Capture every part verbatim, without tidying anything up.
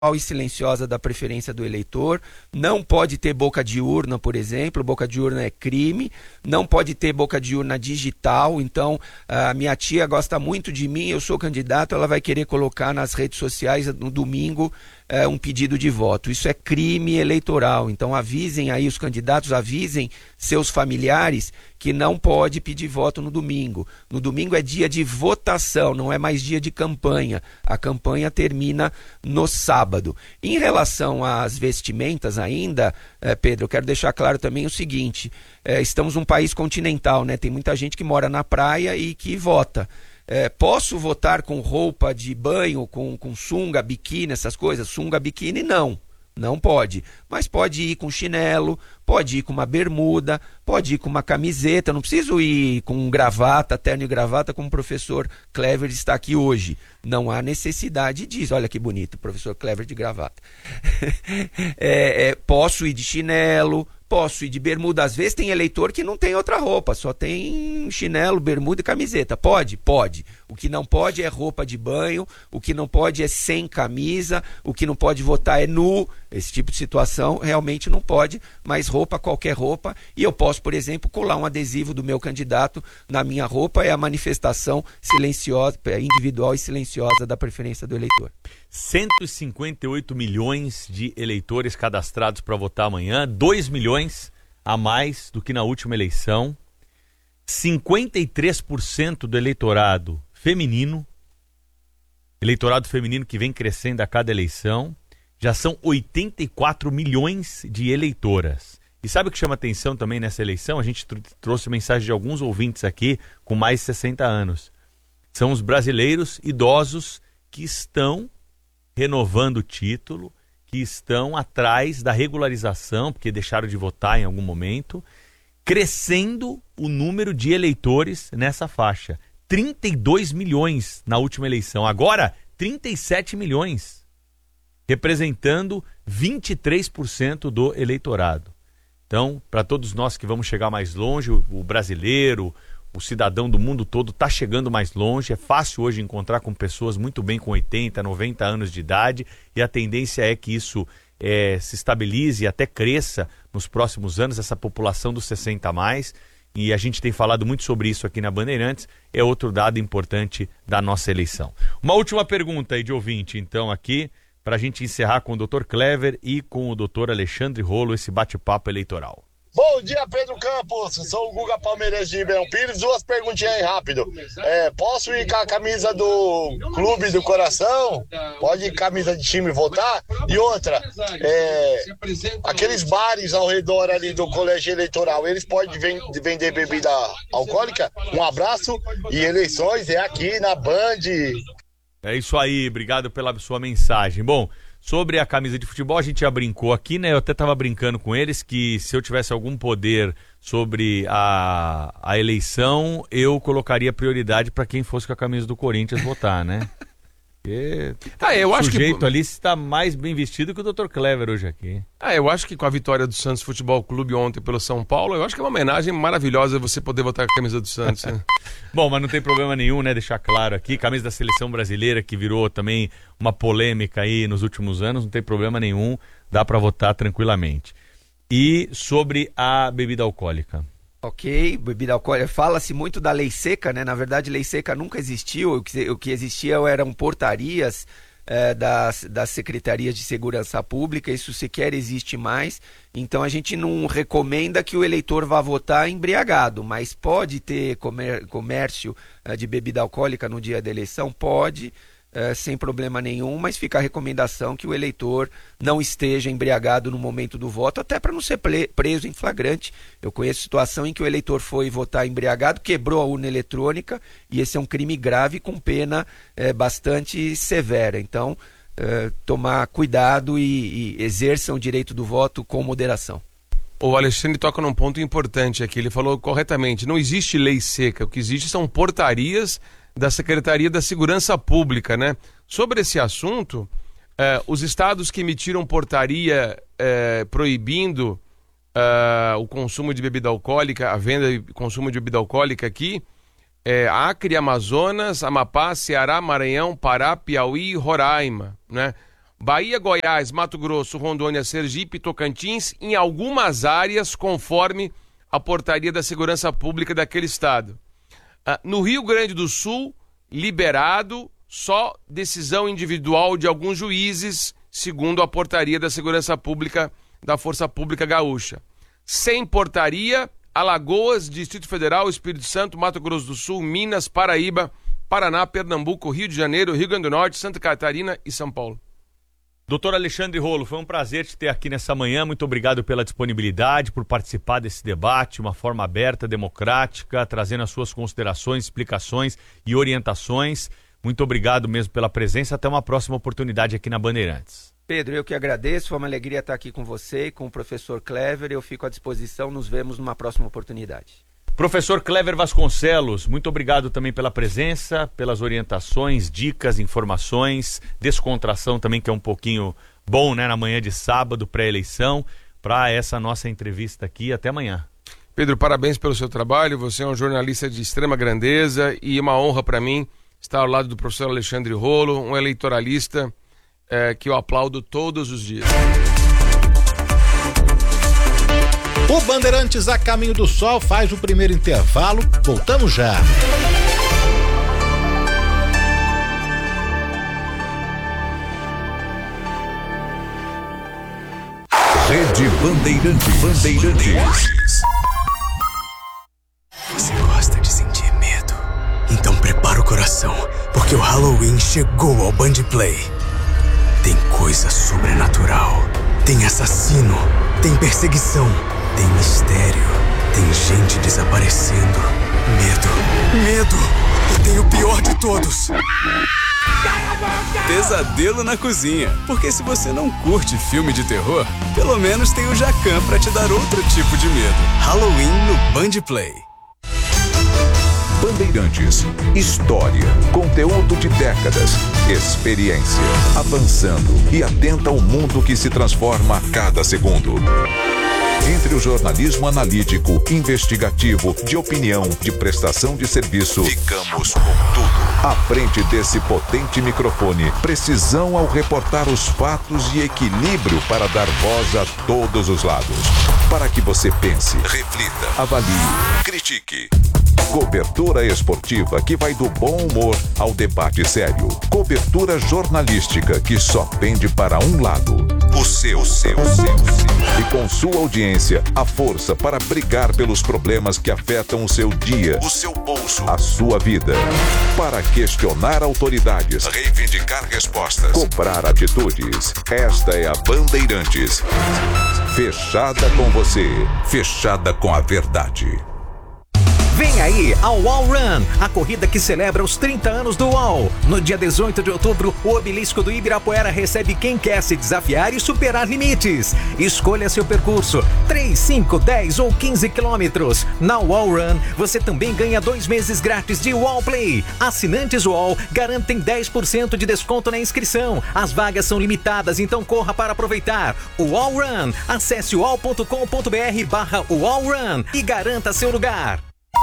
e silenciosa da preferência do eleitor, não pode ter boca de urna, por exemplo, boca de urna é crime, não pode ter boca de urna digital, então a minha tia gosta muito de mim, eu sou candidato, ela vai querer colocar nas redes sociais no domingo é, um pedido de voto, isso é crime eleitoral, então avisem aí os candidatos, avisem seus familiares que não pode pedir voto no domingo. No domingo é dia de votação, não é mais dia de campanha. A campanha termina no sábado. Em relação às vestimentas ainda, eh, Pedro, eu quero deixar claro também o seguinte, eh, estamos num país continental, né? Tem muita gente que mora na praia e que vota. É, posso votar com roupa de banho, com, com sunga, biquíni, essas coisas? Sunga, biquíni, não. Não pode, mas pode ir com chinelo, pode ir com uma bermuda, pode ir com uma camiseta, não preciso ir com gravata, terno e gravata como o professor Clever está aqui hoje. Não há necessidade disso. Olha que bonito, professor Clever de gravata. é, é, posso ir de chinelo, posso ir de bermuda. Às vezes tem eleitor que não tem outra roupa, só tem chinelo, bermuda e camiseta. Pode? Pode. O que não pode é roupa de banho, o que não pode é sem camisa, o que não pode votar é nu. Esse tipo de situação realmente não pode, mas roupa, qualquer roupa. E eu posso, por exemplo, colar um adesivo do meu candidato na minha roupa, é a manifestação silenciosa, individual e silenciosa da preferência do eleitor. cento e cinquenta e oito milhões de eleitores cadastrados para votar amanhã, dois milhões a mais do que na última eleição, cinquenta e três por cento do eleitorado feminino, eleitorado feminino que vem crescendo a cada eleição, já são oitenta e quatro milhões de eleitoras. E sabe o que chama atenção também nessa eleição? A gente tr- trouxe mensagem de alguns ouvintes aqui com mais de sessenta anos. São os brasileiros idosos que estão renovando o título, que estão atrás da regularização, porque deixaram de votar em algum momento, crescendo o número de eleitores nessa faixa. trinta e dois milhões na última eleição, agora trinta e sete milhões, representando vinte e três por cento do eleitorado. Então, para todos nós que vamos chegar mais longe, o, o brasileiro, o cidadão do mundo todo está chegando mais longe. É fácil hoje encontrar com pessoas muito bem com oitenta, noventa anos de idade, e a tendência é que isso é, se estabilize e até cresça nos próximos anos, essa população dos sessenta a mais, e a gente tem falado muito sobre isso aqui na Bandeirantes, é outro dado importante da nossa eleição. Uma última pergunta aí de ouvinte, então, aqui, para a gente encerrar com o doutor Clever e com o doutor Alexandre Rolo esse bate-papo eleitoral. Bom dia, Pedro Campos. Sou o Guga Palmeirense de Ribeirão Pires. Duas perguntinhas aí rápido. É, posso ir com a camisa do Clube do Coração? Pode ir com a camisa de time votar? E outra, é, aqueles bares ao redor ali do colégio eleitoral, eles podem vender bebida alcoólica? Um abraço e eleições é aqui na Band. É isso aí, obrigado pela sua mensagem. Bom, sobre a camisa de futebol, a gente já brincou aqui, né? Eu até estava brincando com eles que se eu tivesse algum poder sobre a, a eleição, eu colocaria prioridade para quem fosse com a camisa do Corinthians votar, né? Porque ah, eu o acho sujeito que... ali está mais bem vestido que o doutor Clever hoje aqui. Ah, eu acho que com a vitória do Santos Futebol Clube ontem pelo São Paulo, eu acho que é uma homenagem maravilhosa você poder votar com a camisa do Santos, né? Bom, mas não tem problema nenhum, né? Deixar claro aqui, camisa da seleção brasileira que virou também uma polêmica aí nos últimos anos, não tem problema nenhum, dá para votar tranquilamente. E sobre a bebida alcoólica? Ok, bebida alcoólica, fala-se muito da lei seca, né? Na verdade, lei seca nunca existiu, o que, o que existia eram portarias é, das, das secretarias de segurança pública, isso sequer existe mais, então a gente não recomenda que o eleitor vá votar embriagado, mas pode ter comer, comércio é, de bebida alcoólica no dia da eleição? Pode, é, sem problema nenhum, mas fica a recomendação que o eleitor não esteja embriagado no momento do voto, até para não ser preso em flagrante. Eu conheço situação em que o eleitor foi votar embriagado, quebrou a urna eletrônica, e esse é um crime grave com pena é, bastante severa. Então, é, tomar cuidado e, e exerçam o direito do voto com moderação. O Alexandre toca num ponto importante aqui, ele falou corretamente, não existe lei seca, o que existe são portarias da Secretaria da Segurança Pública, né? Sobre esse assunto, eh, os estados que emitiram portaria eh, proibindo eh, o consumo de bebida alcoólica, a venda e consumo de bebida alcoólica aqui, é Acre, Amazonas, Amapá, Ceará, Maranhão, Pará, Piauí e Roraima, né? Bahia, Goiás, Mato Grosso, Rondônia, Sergipe, Tocantins, em algumas áreas, conforme a portaria da Segurança Pública daquele estado. Ah, no Rio Grande do Sul, liberado, só decisão individual de alguns juízes, segundo a portaria da Segurança Pública da Força Pública Gaúcha. Sem portaria, Alagoas, Distrito Federal, Espírito Santo, Mato Grosso do Sul, Minas, Paraíba, Paraná, Pernambuco, Rio de Janeiro, Rio Grande do Norte, Santa Catarina e São Paulo. Doutor Alexandre Rolo, foi um prazer te ter aqui nessa manhã. Muito obrigado pela disponibilidade, por participar desse debate, uma forma aberta, democrática, trazendo as suas considerações, explicações e orientações. Muito obrigado mesmo pela presença. Até uma próxima oportunidade aqui na Bandeirantes. Pedro, eu que agradeço. Foi uma alegria estar aqui com você e com o professor Clever. Eu fico à disposição. Nos vemos numa próxima oportunidade. Professor Clever Vasconcelos, muito obrigado também pela presença, pelas orientações, dicas, informações, descontração também, que é um pouquinho bom, né, na manhã de sábado, pré-eleição, para essa nossa entrevista aqui. Até amanhã. Pedro, parabéns pelo seu trabalho. Você é um jornalista de extrema grandeza e uma honra para mim estar ao lado do professor Alexandre Rolo, um eleitoralista é, que eu aplaudo todos os dias. O Bandeirantes a Caminho do Sol faz o primeiro intervalo. Voltamos já. Rede Bandeirantes. Bandeirantes. Você gosta de sentir medo? Então prepara o coração, porque o Halloween chegou ao Band Play. Tem coisa sobrenatural, tem assassino, tem perseguição, tem mistério, tem gente desaparecendo. Medo, medo, e tem o pior de todos. Pesadelo na cozinha, porque se você não curte filme de terror, pelo menos tem o Jacan pra te dar outro tipo de medo. Halloween no Band Play. Bandeirantes, história, conteúdo de décadas, experiência, avançando e atenta ao mundo que se transforma a cada segundo. Entre o jornalismo analítico, investigativo, de opinião, de prestação de serviço, ficamos com tudo. À frente desse potente microfone, precisão ao reportar os fatos e equilíbrio para dar voz a todos os lados. Para que você pense, reflita, avalie, critique. Cobertura esportiva que vai do bom humor ao debate sério. Cobertura jornalística que só pende para um lado. O seu, o seu, o seu. E com sua audiência, a força para brigar pelos problemas que afetam o seu dia, o seu bolso, a sua vida. Para questionar autoridades, reivindicar respostas, cobrar atitudes. Esta é a Bandeirantes. Fechada com você, fechada com a verdade. Vem aí a UOL Run, a corrida que celebra os trinta anos do UOL. No dia dezoito de outubro, o obelisco do Ibirapuera recebe quem quer se desafiar e superar limites. Escolha seu percurso, três, cinco, dez ou quinze quilômetros. Na UOL Run, você também ganha dois meses grátis de UOL Play. Assinantes UOL garantem dez por cento de desconto na inscrição. As vagas são limitadas, então corra para aproveitar. UOL Run, acesse uol ponto com ponto br barra UOL Run e garanta seu lugar.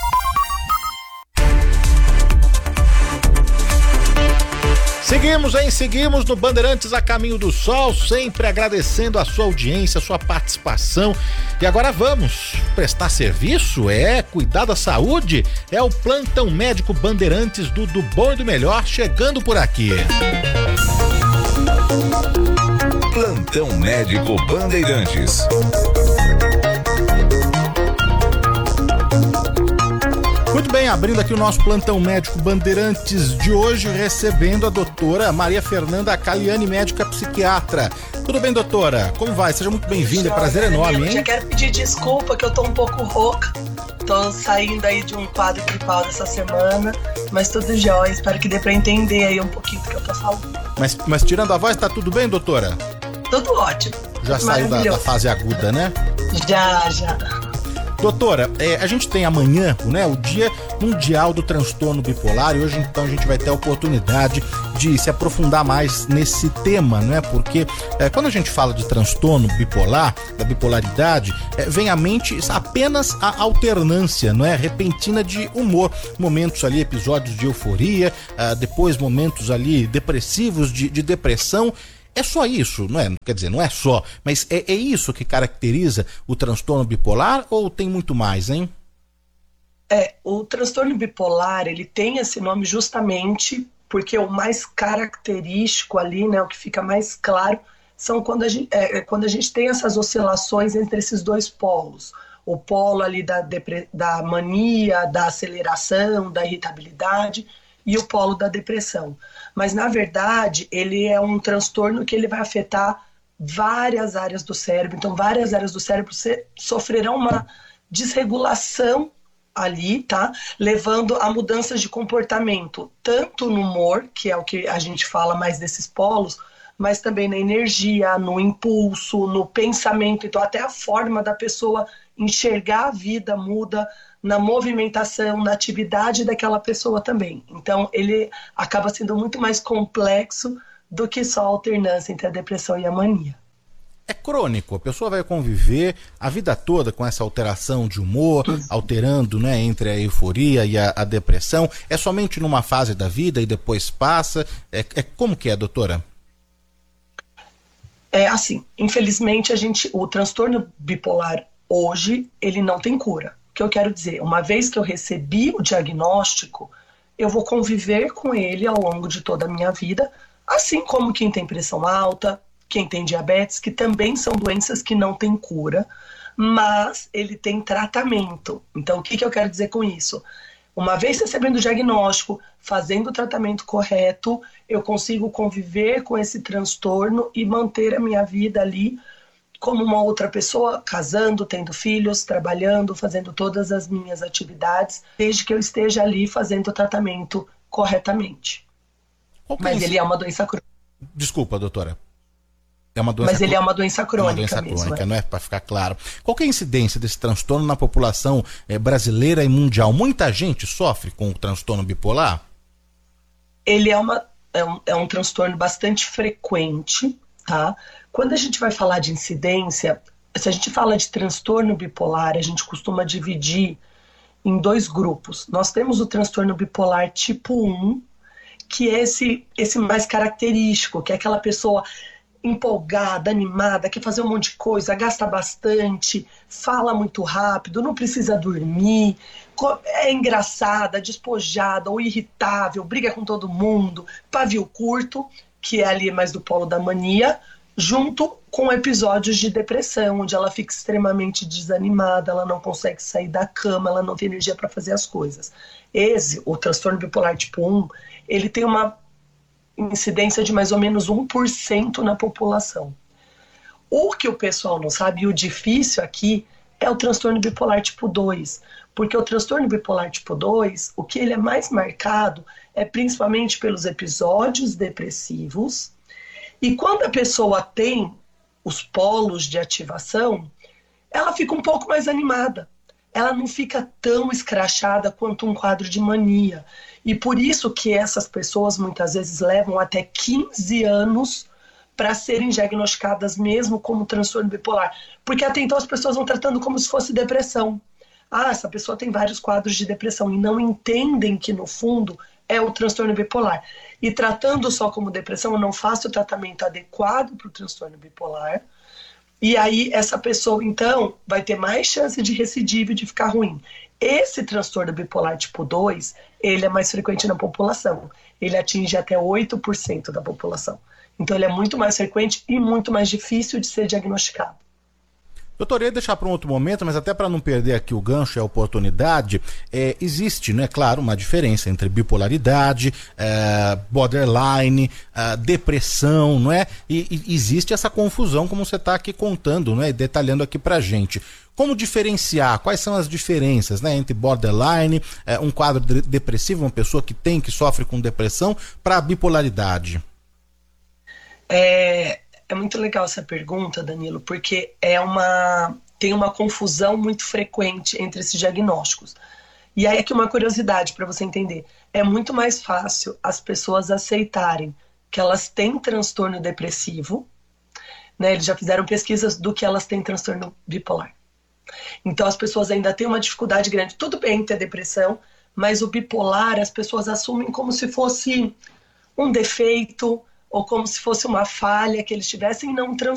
Seguimos, hein? Seguimos no Bandeirantes a Caminho do Sol, sempre agradecendo a sua audiência, a sua participação. E agora vamos prestar serviço? É, cuidar da saúde? É o Plantão Médico Bandeirantes do, do Bom e do Melhor chegando por aqui. Plantão Médico Bandeirantes. Muito bem, abrindo aqui o nosso Plantão Médico Bandeirantes de hoje, recebendo a doutora Maria Fernanda Caliani, médica psiquiatra. Tudo bem, doutora? Como vai? Seja muito bem-vinda, é prazer enorme, hein? Eu quero pedir desculpa que eu tô um pouco rouca, tô saindo aí de um quadro gripal dessa semana, mas tudo jóia, espero que dê pra entender aí um pouquinho do que eu tô falando. Mas, mas tirando a voz, tá tudo bem, doutora? Tudo ótimo. Já saiu da, da fase aguda, né? Já, já. Doutora, é, a gente tem amanhã, né, o Dia Mundial do Transtorno Bipolar, e hoje então a gente vai ter a oportunidade de se aprofundar mais nesse tema, né, porque é, quando a gente fala de transtorno bipolar, da bipolaridade, é, vem à mente apenas a alternância, não é, repentina de humor, momentos ali, episódios de euforia, ah, depois momentos ali depressivos, de, de depressão. É só isso, não é? Quer dizer, não é só, mas é, é isso que caracteriza o transtorno bipolar ou tem muito mais, hein? É, o transtorno bipolar, ele tem esse nome justamente porque o mais característico ali, né, o que fica mais claro, são quando a gente, é, quando a gente tem essas oscilações entre esses dois polos. O polo ali da, depre, da mania, da aceleração, da irritabilidade e o polo da depressão. Mas, na verdade, ele é um transtorno que ele vai afetar várias áreas do cérebro. Então, várias áreas do cérebro sofrerão uma desregulação ali, tá? Levando a mudanças de comportamento, tanto no humor, que é o que a gente fala mais desses polos, mas também na energia, no impulso, no pensamento. Então, até a forma da pessoa enxergar a vida muda, na movimentação, na atividade daquela pessoa também. Então, ele acaba sendo muito mais complexo do que só a alternância entre a depressão e a mania. É crônico, a pessoa vai conviver a vida toda com essa alteração de humor, alterando, né, entre a euforia e a, a depressão. É somente numa fase da vida e depois passa? É, é como que é, doutora? É assim, infelizmente a gente, o transtorno bipolar hoje, ele não tem cura. O que eu quero dizer, uma vez que eu recebi o diagnóstico, eu vou conviver com ele ao longo de toda a minha vida, assim como quem tem pressão alta, quem tem diabetes, que também são doenças que não têm cura, mas ele tem tratamento. Então, o que, que eu quero dizer com isso? Uma vez recebendo o diagnóstico, fazendo o tratamento correto, eu consigo conviver com esse transtorno e manter a minha vida ali como uma outra pessoa, casando, tendo filhos, trabalhando, fazendo todas as minhas atividades, desde que eu esteja ali fazendo o tratamento corretamente. Mas ele é uma doença crônica. Desculpa, doutora. É uma doença Mas ele é uma doença crônica, uma doença mesmo, crônica, é. não é? Para ficar claro. Qual que é a incidência desse transtorno na população é, brasileira e mundial? Muita gente sofre com o transtorno bipolar? Ele é, uma, é, um, é um transtorno bastante frequente, tá? Quando a gente vai falar de incidência, se a gente fala de transtorno bipolar, a gente costuma dividir em dois grupos. Nós temos o transtorno bipolar tipo um, que é esse, esse mais característico, que é aquela pessoa empolgada, animada, quer fazer um monte de coisa, gasta bastante, fala muito rápido, não precisa dormir, é engraçada, despojada ou irritável, briga com todo mundo, pavio curto, que é ali mais do polo da mania, junto com episódios de depressão, onde ela fica extremamente desanimada, ela não consegue sair da cama, ela não tem energia para fazer as coisas. Esse, o transtorno bipolar tipo um, ele tem uma incidência de mais ou menos um por cento na população. O que o pessoal não sabe, e o difícil aqui, é o transtorno bipolar tipo dois. Porque o transtorno bipolar tipo dois, o que ele é mais marcado é principalmente pelos episódios depressivos. E quando a pessoa tem os polos de ativação, ela fica um pouco mais animada. Ela não fica tão escrachada quanto um quadro de mania. E por isso que essas pessoas muitas vezes levam até quinze anos para serem diagnosticadas mesmo como transtorno bipolar. Porque até então as pessoas vão tratando como se fosse depressão. Ah, essa pessoa tem vários quadros de depressão e não entendem que no fundo é o transtorno bipolar. E tratando só como depressão, eu não faço o tratamento adequado para o transtorno bipolar. E aí essa pessoa, então, vai ter mais chance de recidiva e de ficar ruim. Esse transtorno bipolar tipo dois, ele é mais frequente na população. Ele atinge até oito por cento da população. Então ele é muito mais frequente e muito mais difícil de ser diagnosticado. Doutor, eu ia deixar para um outro momento, mas até para não perder aqui o gancho e a oportunidade, é, existe, né, claro, uma diferença entre bipolaridade, é, borderline, é, depressão, não é? E, e existe essa confusão, como você está aqui contando, né, e detalhando aqui para gente. Como diferenciar? Quais são as diferenças, né, entre borderline, é, um quadro de depressivo, uma pessoa que tem, que sofre com depressão, para bipolaridade? É... É muito legal essa pergunta, Danilo, porque é uma, tem uma confusão muito frequente entre esses diagnósticos. E aí aqui uma curiosidade para você entender. É muito mais fácil as pessoas aceitarem que elas têm transtorno depressivo, né? Eles já fizeram pesquisas do que elas têm transtorno bipolar. Então as pessoas ainda têm uma dificuldade grande. Tudo bem ter depressão, mas o bipolar as pessoas assumem como se fosse um defeito, ou como se fosse uma falha que eles tivessem, não transtorno.